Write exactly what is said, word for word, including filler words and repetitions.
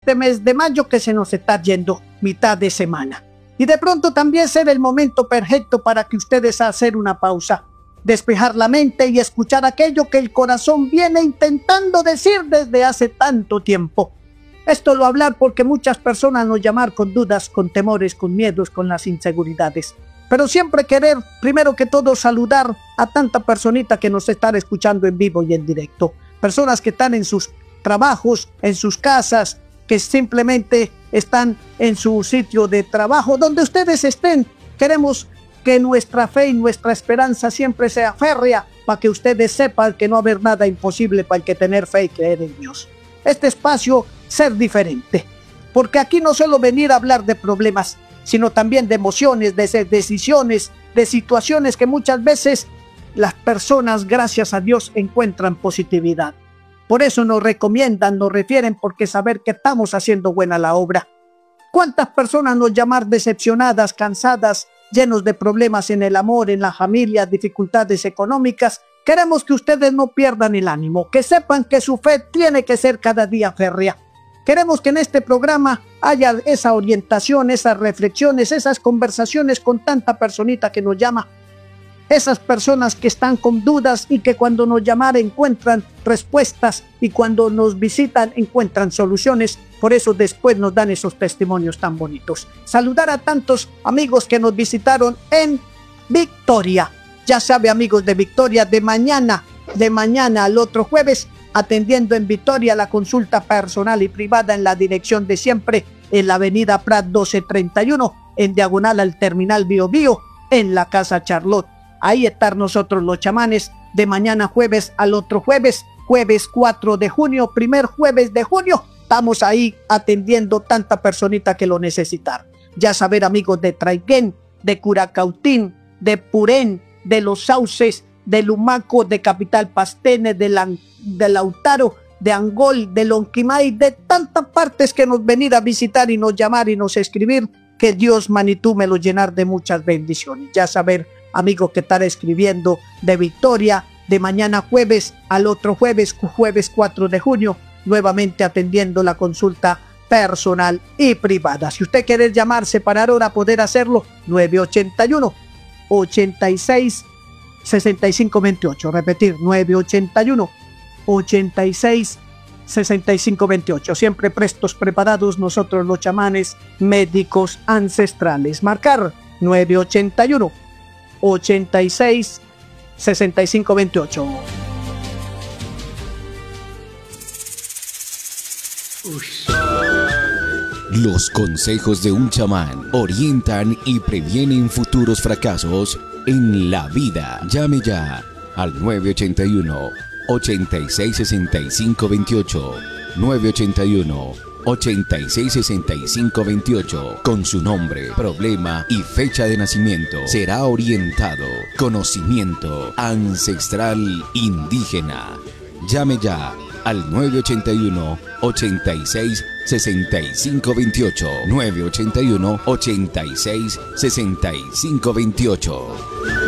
este mes de mayo que se nos está yendo mitad de semana. Y de pronto también será el momento perfecto para que ustedes hacer una pausa, despejar la mente y escuchar aquello que el corazón viene intentando decir desde hace tanto tiempo. Esto lo hablar porque muchas personas nos llaman con dudas, con temores, con miedos, con las inseguridades. Pero siempre querer, primero que todo, saludar a tanta personita que nos están escuchando en vivo y en directo. Personas que están en sus trabajos, en sus casas, que simplemente están en su sitio de trabajo, donde ustedes estén. Queremos que nuestra fe y nuestra esperanza siempre sea férrea, para que ustedes sepan que no va a haber nada imposible para el que tener fe y creer en Dios. Este espacio, ser diferente, porque aquí no solo venir a hablar de problemas, sino también de emociones, de decisiones, de situaciones que muchas veces las personas, gracias a Dios, encuentran positividad. Por eso nos recomiendan, nos refieren, porque saber que estamos haciendo buena la obra. ¿Cuántas personas nos llaman decepcionadas, cansadas, llenos de problemas en el amor, en la familia, dificultades económicas? Queremos que ustedes no pierdan el ánimo, que sepan que su fe tiene que ser cada día férrea. Queremos que en este programa haya esa orientación, esas reflexiones, esas conversaciones con tanta personita que nos llama. Esas personas que están con dudas y que cuando nos llaman encuentran respuestas y cuando nos visitan encuentran soluciones. Por eso después nos dan esos testimonios tan bonitos. Saludar a tantos amigos que nos visitaron en Victoria. Ya sabe, amigos de Victoria, de mañana, de mañana al otro jueves, atendiendo en Victoria la consulta personal y privada en la dirección de siempre, en la avenida Prat doce treinta y uno, en diagonal al terminal Bio Bio, en la Casa Charlotte. Ahí están nosotros los chamanes, de mañana jueves al otro jueves, jueves cuatro de junio, primer jueves de junio. Estamos ahí atendiendo tanta personita que lo necesitan. Ya saber, amigos de Traiguén, de Curacautín, de Purén, de Los Sauces, de Lumaco, de Capital Pastene, de, la, de Lautaro, de Angol, de Lonquimay, de tantas partes que nos venir a visitar y nos llamar y nos escribir, que Dios, manitú, me lo llenar de muchas bendiciones. Ya saber, amigos que están escribiendo de Victoria, de mañana jueves al otro jueves, jueves cuatro de junio, nuevamente atendiendo la consulta personal y privada. Si usted quiere llamar, separar hora, poder hacerlo, nueve ochenta y uno, ochenta y seis, sesenta y cinco veintiocho. Repetir, nueve ochenta y uno, ochenta y seis, sesenta y cinco veintiocho. Siempre prestos, preparados, nosotros los chamanes médicos ancestrales. Marcar nueve ochenta y uno, ochenta y seis, sesenta y cinco veintiocho. Los consejos de un chamán orientan y previenen futuros fracasos en la vida. Llame ya al nueve ochenta y uno, ochenta y seis, sesenta y cinco veintiocho. nueve ochenta y uno, ochenta y seis, sesenta y cinco veintiocho. Con su nombre, problema y fecha de nacimiento será orientado. Conocimiento ancestral indígena. Llame ya al nueve ochenta y uno, ochenta y seis, sesenta y cinco veintiocho. nueve ochenta y uno, ochenta y seis, sesenta y cinco veintiocho.